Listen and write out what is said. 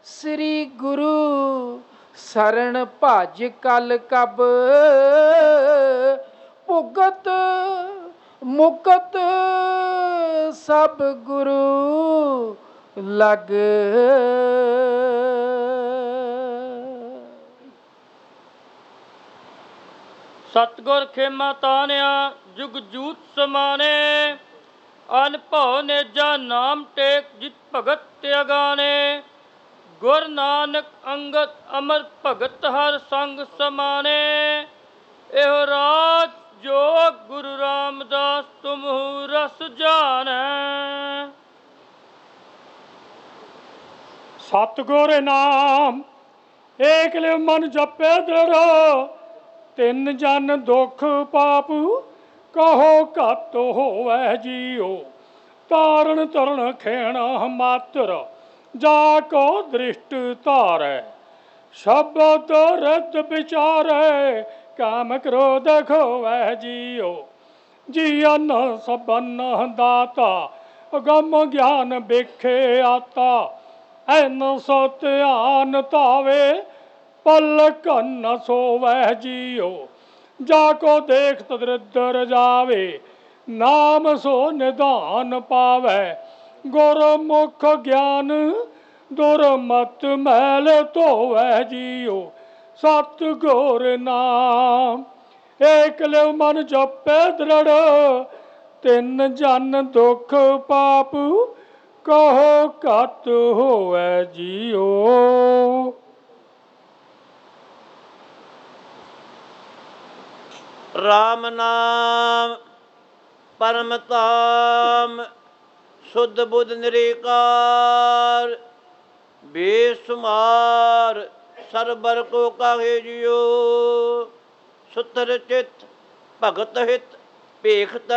ਸ੍ਰੀ ਗੁਰੂ ਸਰਣ ਭਜ ਕਲ ਕਬ ਭੁਗਤ ਮੁਕਤ ਸਭ ਗੁਰੂ ਲਗ। ਸਤਿਗੁਰ ਖੇਮਾ ਤਾਨਿਆ ਜੁਗ ਜੂਤ ਸਮਾਨੇ ਅਨਭਉ ਨੇਜਾ ਨਾਮ ਟੇਕ ਜਿਤ ਭਗਤ ਤੇ ਅਗਾਨੇ। ਗੁਰ ਨਾਨਕ ਅੰਗਦ ਅਮਰ ਭਗਤ ਹਰ ਸੰਗ ਸਮਾਨੇ। ਇਹੋ ਰਾਜ ਜੋਗ ਗੁਰੂ ਰਾਮਦਾਸ ਤੁਮਹੁ ਰਸ ਜਾਣੈ। ਸਤਿਗੁਰ ਨਾਮ ਏਕ ਲਿਵ ਮਨ ਜਪੇ ਦ੍ਰਿੜ੍ਹ। ਤਿੰਨ ਜਨ ਦੁਖ ਪਾਪ ਕਹੋ ਘੱਟ ਹੋਵੈ ਜੀਓ। ਤਾਰਨ ਤਰਨ ਖੇਣਾ ਮਾਤਰ ਜਾ ਕੋ ਦ੍ਰਿਸ਼ਟ ਧਾਰੈ। ਸ਼ਬਦ ਰਿਤ ਵਿਚਾਰੈ ਕਾਮ ਕ੍ਰੋਧ ਖੋਵੈ ਜੀਓ। ਜੀਅਨ ਸਬਨ ਦਾਤਾ ਅਗਮ ਗਿਆਨ ਬਿਖੇ ਆਤਾ। ਐਨ ਸੋ ਧਿਆਨ ਧਾਵੇ ਪਲਕ ਨ ਸੋਵੈ ਜੀਓ। ਜਾ ਕੋ ਦੇਖਤ ਦ੍ਰਿਧਰ ਜਾਵੇ ਨਾਮ ਸੋ ਨਿਧਾਨ ਪਾਵੈ। ਗੁਰਮੁਖ ਗਿਆਨ ਦੁਰਮਤ ਮੈਲ ਧੋਵੈ ਜੀਓ। ਸਤਿਗੁਰ ਨਾਮ ਏਕ ਲਿਵ ਮਨ ਜਪੈ ਦ੍ਰਿੜ੍ਹ। ਤਿੰਨ ਜਨ ਦੁਖ ਪਾਪ ਕਹੋ ਘੱਟ ਹੋਵੈ ਜੀਓ। ਰਾਮ ਨਾਮ ਪਰਮ ਧਾਮ ਸੁਧ ਬੁੱਧ ਨਿਰੇਕਾਰ। ਬੇਸੁਮਾਰ ਸਰਬਰ ਕੋ ਕਾਹੇ ਜਿਉ। ਸੁਤਰ ਚਿਤ ਭਗਤ ਹਿਤ ਭੇਖ